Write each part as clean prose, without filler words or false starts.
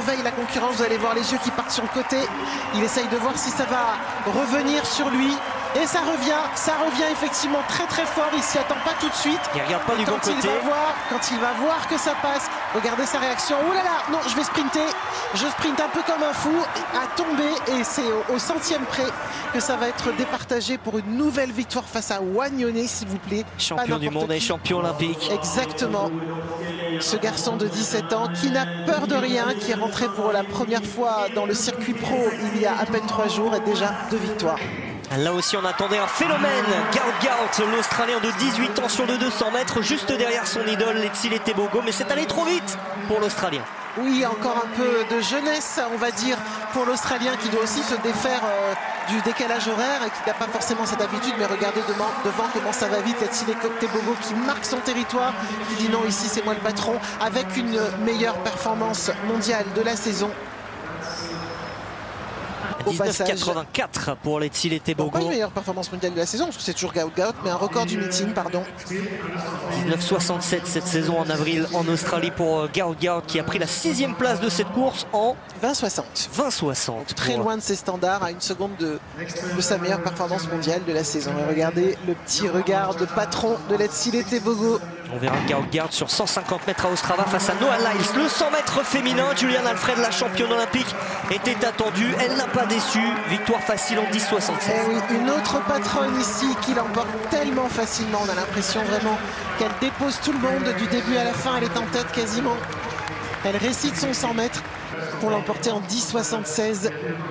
surveille la concurrence. Vous allez voir les yeux qui partent sur le côté. Il essaye de voir si ça va revenir sur lui. Et ça revient effectivement très très fort. Il s'y attend pas tout de suite. Il regarde pas du bon côté. Quand il va voir que ça passe, regardez sa réaction. Oh là là, non, je vais sprinter. Je sprinte un peu comme un fou, à tomber. Et c'est au centième près que ça va être départagé pour une nouvelle victoire face à Wagnone, s'il vous plaît. Champion du monde et champion olympique. Exactement. Ce garçon de 17 ans qui n'a peur de rien, qui est rentré pour la première fois dans le circuit pro il y a à peine 3 jours et déjà 2 victoires. Là aussi on attendait un phénomène. Gaut, l'Australien de 18 ans sur le 200 mètres, juste derrière son idole Letsile Tebogo, mais c'est allé trop vite pour l'Australien. Oui, encore un peu de jeunesse, on va dire, pour l'Australien qui doit aussi se défaire du décalage horaire et qui n'a pas forcément cette habitude. Mais regardez devant comment ça va vite. Letsile Tebogo qui marque son territoire, qui dit non, ici c'est moi le patron, avec une meilleure performance mondiale de la saison. 19,84 pour Letsile Tebogo. Pas une meilleure performance mondiale de la saison, parce que c'est toujours Gaut, mais un record du meeting, pardon. 19,67 cette saison en avril en Australie pour Gaut qui a pris la 6e place de cette course en 20,60. 20,60. Très loin de ses standards, à 1 seconde de sa meilleure performance mondiale de la saison. Et regardez le petit regard de patron de Letsile Tebogo. On verra Gaut sur 150 mètres à Ostrava face à Noah Lyles. Le 100 mètres féminin, Juliane Alfred, la championne olympique, était attendue. Elle n'a pas déçu. Victoire facile en 10,76. Eh oui, une autre patronne ici qui l'emporte tellement facilement. On a l'impression vraiment qu'elle dépose tout le monde du début à la fin. Elle est en tête quasiment. Elle récite son 100 mètres pour l'emporter en 10,76.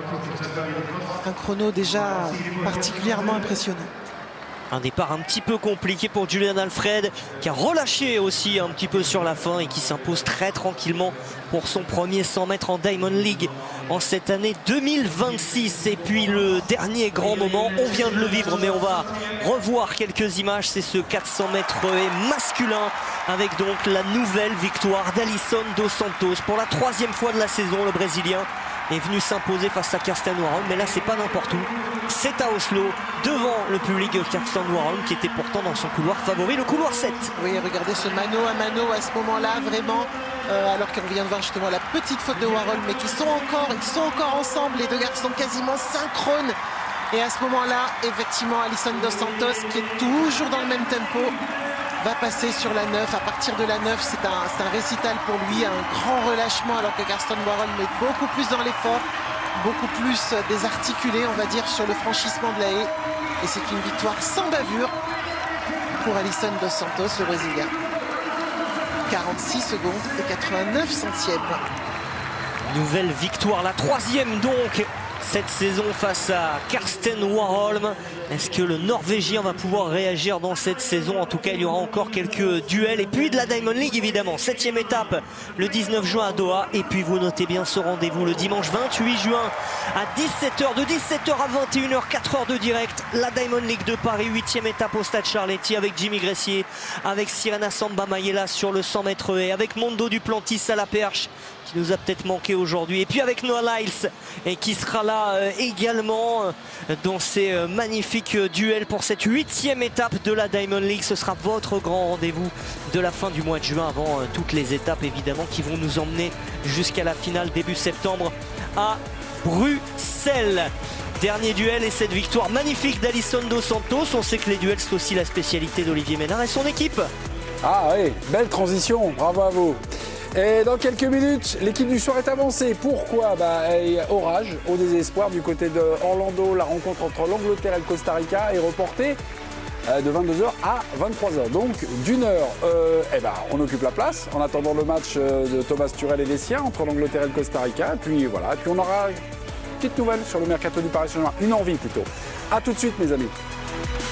Un chrono déjà particulièrement impressionnant. Un départ un petit peu compliqué pour Julian Alfred qui a relâché aussi un petit peu sur la fin et qui s'impose très tranquillement pour son premier 100 mètres en Diamond League en cette année 2026. Et puis le dernier grand moment, on vient de le vivre mais on va revoir quelques images. C'est ce 400 mètres masculin avec donc la nouvelle victoire d'Alisson dos Santos. Pour la 3e fois de la saison, le Brésilien est venu s'imposer face à Kirsten Warholm, mais là c'est pas n'importe où, c'est à Oslo, devant le public de Kirsten Warholm qui était pourtant dans son couloir favori, le couloir 7. Oui, regardez ce mano à mano à ce moment-là, vraiment, alors qu'on vient de voir justement la petite faute de Warholm, mais ils sont encore ensemble, les deux garçons quasiment synchrones. Et à ce moment-là, effectivement, Alisson dos Santos, qui est toujours dans le même tempo, va passer sur la 9. À partir de la 9, c'est un récital pour lui, un grand relâchement, alors que Kirsten Warholm met beaucoup plus dans l'effort, beaucoup plus désarticulé, on va dire, sur le franchissement de la haie. Et c'est une victoire sans bavure pour Alisson dos Santos, le Brésilien. 46 secondes et 89 centièmes. Nouvelle victoire, la 3e donc cette saison face à Kirsten Warholm. Est-ce que le Norvégien va pouvoir réagir dans cette saison? En tout cas, il y aura encore quelques duels. Et puis de la Diamond League, évidemment. 7e étape le 19 juin à Doha. Et puis vous notez bien ce rendez-vous le dimanche 28 juin à 17h. De 17h à 21h, 4 heures de direct. La Diamond League de Paris, 8e étape au Stade Charletti avec Jimmy Gressier, avec Sirena Samba Mayela sur le 100 mètres haies, avec Mondo Duplantis à la perche, qui nous a peut-être manqué aujourd'hui. Et puis avec Noah Lyles, et qui sera là également dans ces magnifiques duels pour cette 8e étape de la Diamond League. Ce sera votre grand rendez-vous de la fin du mois de juin, avant toutes les étapes évidemment qui vont nous emmener jusqu'à la finale début septembre à Bruxelles. Dernier duel et cette victoire magnifique d'Alisson dos Santos. On sait que les duels c'est aussi la spécialité d'Olivier Ménard et son équipe. Ah oui, belle transition, bravo à vous. Et dans quelques minutes, l'équipe du soir est avancée. Pourquoi? Orage, au désespoir du côté de Orlando. La rencontre entre l'Angleterre et le Costa Rica est reportée de 22h à 23h. Donc d'une heure, on occupe la place en attendant le match de Thomas Turel et les siens entre l'Angleterre et le Costa Rica. Et puis voilà, et puis on aura une petite nouvelle sur le mercato du Paris Saint-Germain. Une envie plutôt. A tout de suite mes amis.